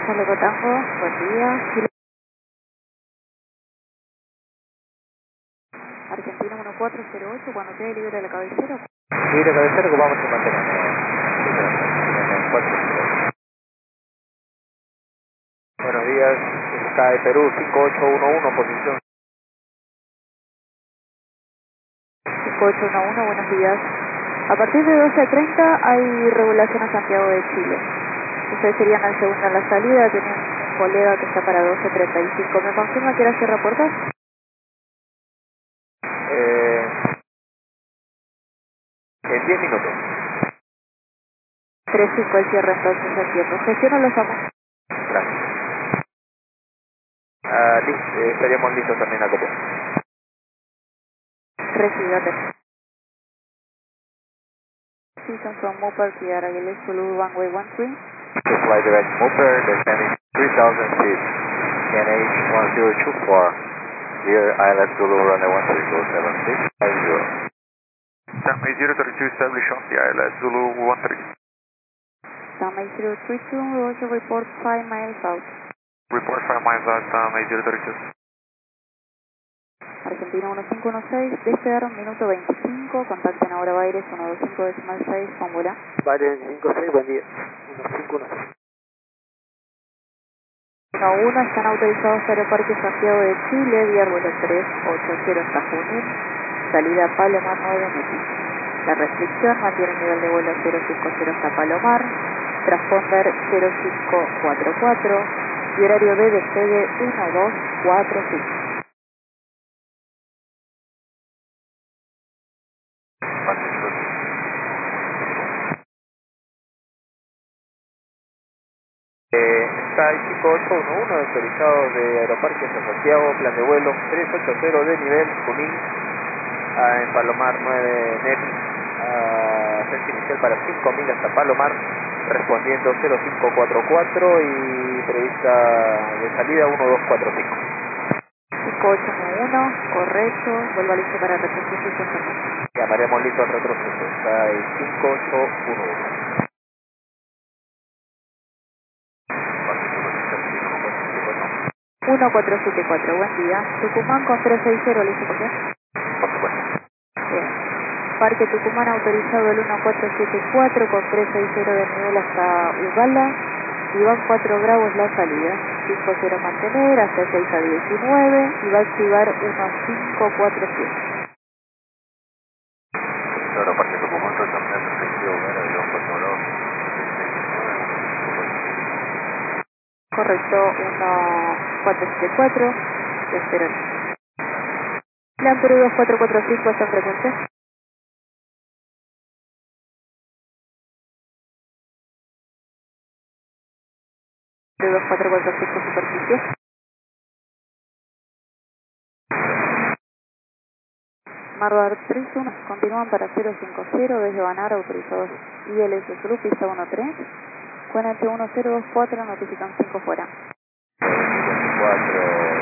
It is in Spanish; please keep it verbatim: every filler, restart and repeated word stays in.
Chaleco Tango, buen día. Argentina uno cuatro cero ocho, cuando quede libre la cabecera. Libre cabecera, ocupamos y mantenemos. Buenos días, Sky Perú cinco ocho uno uno, posición. cinco ocho uno uno, buenos días. A partir de doce treinta hay regulación a Santiago de Chile. Ustedes serían el segundo en la salida, tienen un colega que está para doce treinta y cinco. ¿Me confirma que era cierre puertas? Eh, en diez minutos. tres cinco el cierre entonces, entiendo. Gestiono los amos. Gracias. Ah, listo, eh, estaríamos listos también a copiar. Recíbate. Season from Mopar, Sierra Aguiles, Zulu, runway one three. To fly direct Mopar, descending three thousand feet, N H one zero two four, near Island Zulu, runway one three, go seven six five zero. Sunway zero three two, establish on the Island Zulu one three. Sunway zero three two, Roger, report five miles out. Report five miles out, Sunway zero three two. Argentina uno cinco uno seis, despegaron minuto veinticinco, contacten ahora Baires uno dos cinco decimal seis, fórmula. Baires cinco seis, buen día. uno cinco uno seis. uno uno, están autorizados Aeroparque Santiago de Chile, vía vuelo tres ocho cero hasta Junín, salida Palomar nueve Meti. La restricción mantiene el nivel de vuelo cero cinco cero hasta Palomar, transponder cero cinco cuatro cuatro y horario de despegue uno dos cuatro cinco. Eh, Sky cinco ocho uno uno, autorizado de Aeroparque San Santiago, plan de vuelo tres ocho cero de nivel, Junín, ah, en Palomar nueve Nemi, ah, fecha inicial para cinco mil hasta Palomar, respondiendo cero cinco cuatro cuatro y prevista de salida uno dos cuatro cinco. cinco ocho uno uno, correcto, vuelvo a listo para retroceso y confirmación. Llamaremos listo al retroceso, Sky cinco ocho uno uno. uno cuatro siete cuatro, buen día. Tucumán con tres seis cero, listo, ¿por qué? Por supuesto. Bien. Parque Tucumán autorizado el uno cuatro siete cuatro con tres seis cero de nivel hasta Ugala. Y van cuatro grados la salida. cinco cero mantener hasta seis a diecinueve y va a activar uno cinco cuatro siete. Aeroparque Tucumán, también efectivo, bueno, y dos cuatro grados. Correcto, uno cuatro siete cuatro. Espero. Plan Perú dos cuatro cuatro cinco, ¿esta frecuencia? Perú dos cuatro cuatro cinco, superficie. Marbar tres uno, continúan para cero cinco cero desde Banar, autorizados I L S Zulu, pista uno tres. Cuenete uno cero dos cuatro, notifican cinco fuera. cuatro